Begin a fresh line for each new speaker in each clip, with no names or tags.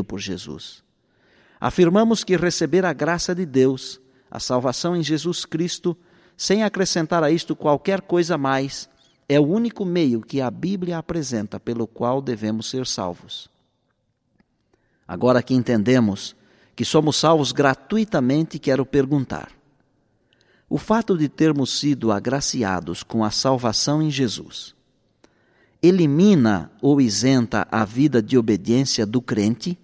por Jesus. Afirmamos que receber a graça de Deus, a salvação em Jesus Cristo, sem acrescentar a isto qualquer coisa mais, é o único meio que a Bíblia apresenta pelo qual devemos ser salvos. Agora que entendemos que somos salvos gratuitamente, quero perguntar: o fato de termos sido agraciados com a salvação em Jesus elimina ou isenta a vida de obediência do crente?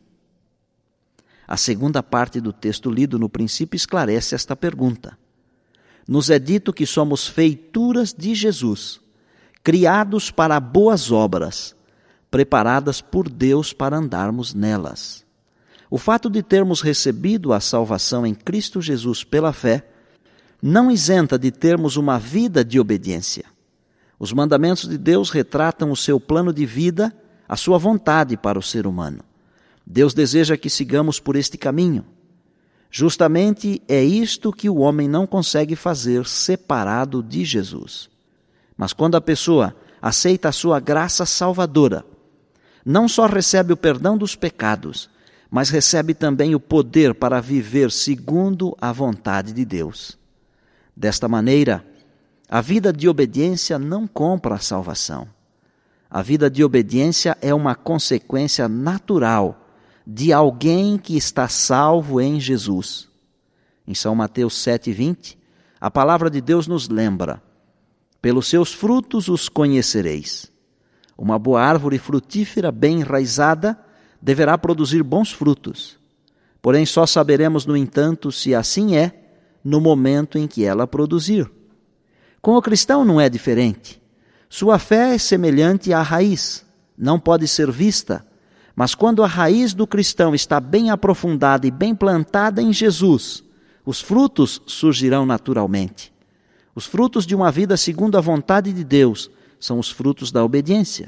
A segunda parte do texto lido no princípio esclarece esta pergunta. Nos é dito que somos feituras de Jesus, criados para boas obras, preparadas por Deus para andarmos nelas. O fato de termos recebido a salvação em Cristo Jesus pela fé não isenta de termos uma vida de obediência. Os mandamentos de Deus retratam o seu plano de vida, a sua vontade para o ser humano. Deus deseja que sigamos por este caminho. Justamente é isto que o homem não consegue fazer separado de Jesus. Mas quando a pessoa aceita a sua graça salvadora, não só recebe o perdão dos pecados, mas recebe também o poder para viver segundo a vontade de Deus. Desta maneira, a vida de obediência não compra a salvação. A vida de obediência é uma consequência natural de alguém que está salvo em Jesus. Em São Mateus 7,20, a palavra de Deus nos lembra: pelos seus frutos os conhecereis. Uma boa árvore frutífera, bem enraizada, deverá produzir bons frutos. Porém, só saberemos, no entanto, se assim é, no momento em que ela produzir. Com o cristão não é diferente. Sua fé é semelhante à raiz, não pode ser vista, mas quando a raiz do cristão está bem aprofundada e bem plantada em Jesus, os frutos surgirão naturalmente. Os frutos de uma vida segundo a vontade de Deus são os frutos da obediência.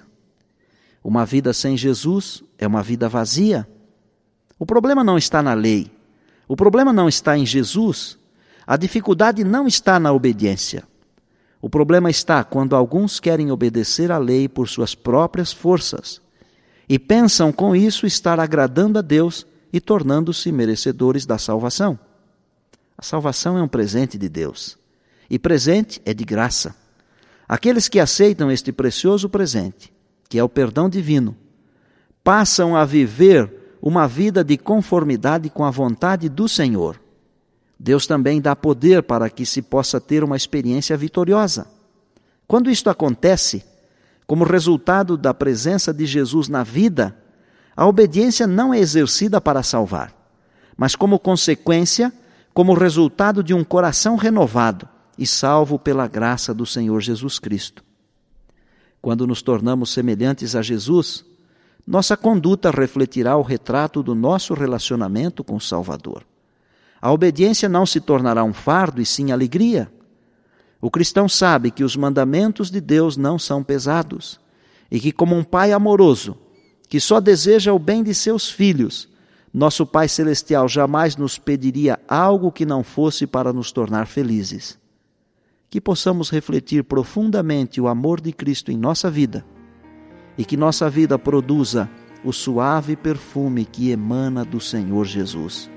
Uma vida sem Jesus é uma vida vazia. O problema não está na lei. O problema não está em Jesus. A dificuldade não está na obediência. O problema está quando alguns querem obedecer à lei por suas próprias forças e pensam com isso estar agradando a Deus e tornando-se merecedores da salvação. A salvação é um presente de Deus, e presente é de graça. Aqueles que aceitam este precioso presente, que é o perdão divino, passam a viver uma vida de conformidade com a vontade do Senhor. Deus também dá poder para que se possa ter uma experiência vitoriosa. Quando isto acontece, como resultado da presença de Jesus na vida, a obediência não é exercida para salvar, mas como consequência, como resultado de um coração renovado e salvo pela graça do Senhor Jesus Cristo. Quando nos tornamos semelhantes a Jesus, nossa conduta refletirá o retrato do nosso relacionamento com o Salvador. A obediência não se tornará um fardo, e sim alegria. O cristão sabe que os mandamentos de Deus não são pesados e que, como um pai amoroso, que só deseja o bem de seus filhos, nosso Pai Celestial jamais nos pediria algo que não fosse para nos tornar felizes. Que possamos refletir profundamente o amor de Cristo em nossa vida e que nossa vida produza o suave perfume que emana do Senhor Jesus.